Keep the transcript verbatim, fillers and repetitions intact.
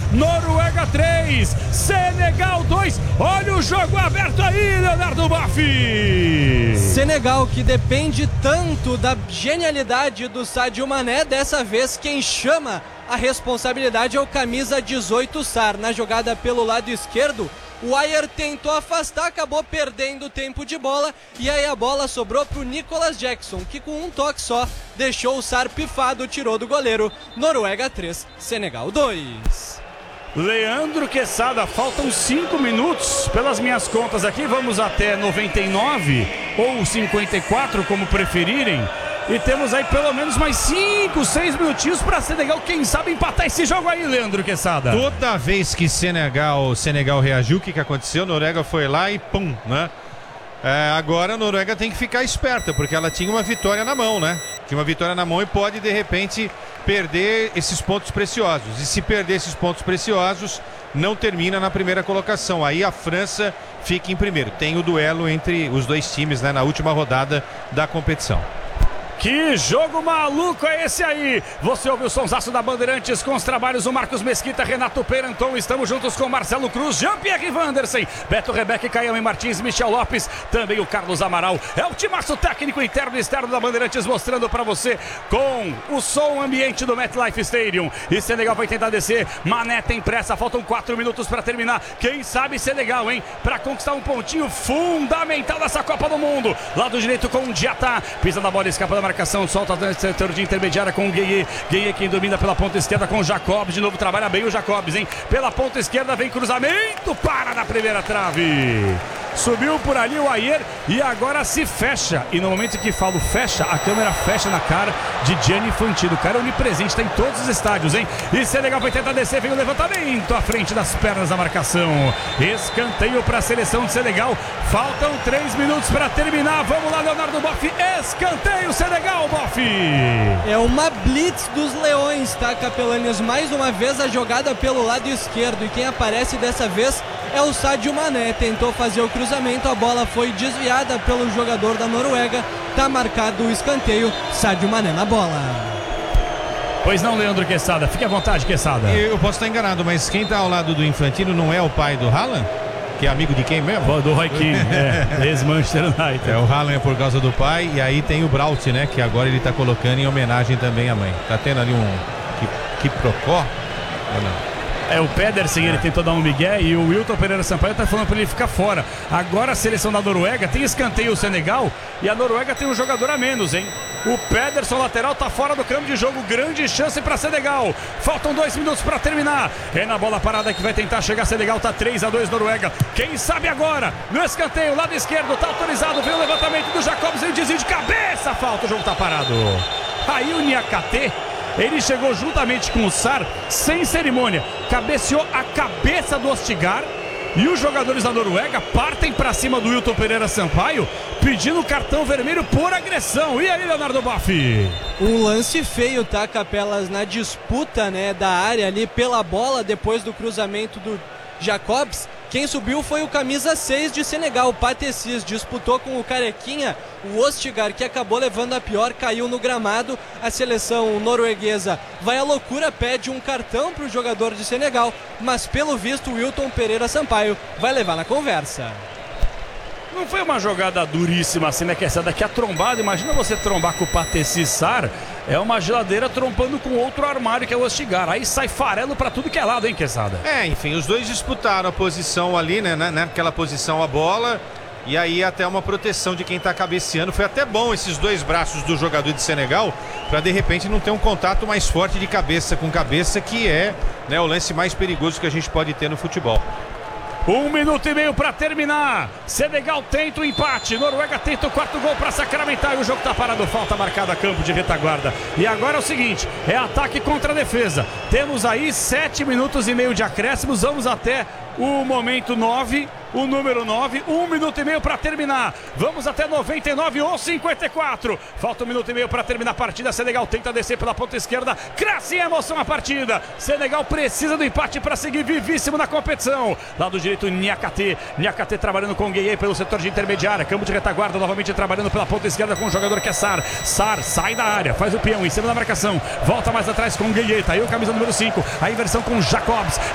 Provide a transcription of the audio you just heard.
Noruega três, Senegal dois. Olha o jogo aberto aí, Leonardo Boff. Senegal, que depende tanto da genialidade do Sadio Mané, dessa vez quem chama a responsabilidade é o camisa dezoito, Sarr. Na jogada pelo lado esquerdo, o Ayer tentou afastar, acabou perdendo tempo de bola, e aí a bola sobrou para o Nicolas Jackson, que com um toque só deixou o Sarr pifado, tirou do goleiro. Noruega três, Senegal dois. Leandro Quesada, faltam cinco minutos, pelas minhas contas aqui, vamos até noventa e nove ou cinquenta e quatro, como preferirem. E temos aí pelo menos mais cinco, seis minutinhos para Senegal, quem sabe empatar esse jogo aí, Leandro Quesada. Toda vez que Senegal, Senegal reagiu, o que, que aconteceu? Noruega foi lá e pum, né? É, agora a Noruega tem que ficar esperta, porque ela tinha uma vitória na mão, né? Tinha uma vitória na mão e pode, de repente, perder esses pontos preciosos. E se perder esses pontos preciosos, não termina na primeira colocação. Aí a França fica em primeiro. Tem o duelo entre os dois times, né, na última rodada da competição. Que jogo maluco é esse aí? Você ouve o sonsaço da Bandeirantes com os trabalhos do Marcos Mesquita, Renato Peranton. Estamos juntos com Marcelo Cruz, Jean-Pierre Vandersen, Beto Rebeque, Caião e Martins, Michel Lopes, também o Carlos Amaral. É o timaço técnico interno e externo da Bandeirantes, mostrando para você com o som ambiente do MetLife Stadium. E Senegal vai tentar descer. Mané tem pressa, faltam quatro minutos para terminar. Quem sabe Senegal, hein? Para conquistar um pontinho fundamental dessa Copa do Mundo. Lado direito com o Diatá, pisa na bola, escapa da marcação, solta no setor de intermediária com o Gueye. Gueye quem domina pela ponta esquerda com o Jacobs. De novo trabalha bem o Jacobs, hein? Pela ponta esquerda vem cruzamento, para na primeira trave. Subiu por ali o Ayer e agora se fecha. E no momento que falo fecha, a câmera fecha na cara de Gianni Infantino. O cara é onipresente, está em todos os estádios, hein? E Senegal vai tentar descer, vem o levantamento à frente das pernas da marcação. Escanteio para a seleção de Senegal. Faltam três minutos para terminar. Vamos lá, Leonardo Boff. Escanteio Senegal, Boff. É uma blitz dos leões, tá, Capelanes? Mais uma vez a jogada pelo lado esquerdo. E quem aparece dessa vez é o Sadio Mané. Tentou fazer o cruzamento, a bola foi desviada pelo jogador da Noruega. Tá marcado o escanteio, Sadio Mané na bola. Pois não, Leandro Quesada, fique à vontade, Quesada. Eu posso estar enganado, mas quem tá ao lado do Infantino não é o pai do Haaland? Que é amigo de quem mesmo? Do Roy Keane, é, ex-Manchester United. É, o Haaland é por causa do pai, e aí tem o Braut, né, que agora ele tá colocando em homenagem também à mãe. Tá tendo ali um quiprocó? Ou não? É, o Pedersen, ele tentou dar um migué e o Wilton Pereira Sampaio tá falando para ele ficar fora. Agora a seleção da Noruega tem escanteio o Senegal e a Noruega tem um jogador a menos, hein? O Pedersen, lateral, tá fora do campo de jogo. Grande chance para Senegal. Faltam dois minutos para terminar. É na bola parada que vai tentar chegar Senegal. Tá três a dois Noruega. Quem sabe agora? No escanteio, lado esquerdo, tá autorizado. Vem o levantamento do Jacobs e o desvio de cabeça. Falta, o jogo tá parado. Aí o Niakate, ele chegou juntamente com o Sarr, sem cerimônia, cabeceou a cabeça do Ostigar. E os jogadores da Noruega partem para cima do Wilton Pereira Sampaio, pedindo cartão vermelho por agressão. E aí, Leonardo Boff? Um lance feio, tá, Capelas, na disputa, né, da área ali pela bola depois do cruzamento do Jacobs. Quem subiu foi o camisa seis de Senegal, o Patessis, disputou com o Carequinha, o Ostigar, que acabou levando a pior, caiu no gramado. A seleção norueguesa vai à loucura, pede um cartão para o jogador de Senegal, mas pelo visto o Wilton Pereira Sampaio vai levar na conversa. Não foi uma jogada duríssima assim, né, que essa daqui é a trombada. Imagina você trombar com o Patessis Sarr, é uma geladeira trombando com outro armário que é o Ostigar. Aí sai farelo pra tudo que é lado, hein, Quesada? É, enfim, os dois disputaram a posição ali, né, naquela posição a bola. E aí até uma proteção de quem tá cabeceando. Foi até bom esses dois braços do jogador de Senegal, pra de repente não ter um contato mais forte de cabeça com cabeça, que é, né, o lance mais perigoso que a gente pode ter no futebol. Um minuto e meio para terminar. Senegal tenta o empate. Noruega tenta o quarto gol para sacramentar. E o jogo tá parado. Falta marcada a campo de retaguarda. E agora é o seguinte: é ataque contra a defesa. Temos aí sete minutos e meio de acréscimos. Vamos até o momento nove. O número nove, um minuto e meio para terminar. Vamos até noventa e nove ou cinquenta e quatro. Falta um minuto e meio para terminar a partida. Senegal tenta descer pela ponta esquerda. Cresce em emoção a partida. Senegal precisa do empate para seguir vivíssimo na competição. Lado direito, Niakate. Niakate trabalhando com o Gueye pelo setor de intermediária. Campo de retaguarda, novamente trabalhando pela ponta esquerda com o jogador que é Sarr. Sarr sai da área, faz o peão em cima da marcação. Volta mais atrás com o Gueye. Tá aí o camisa número cinco. A inversão com o Jacobs.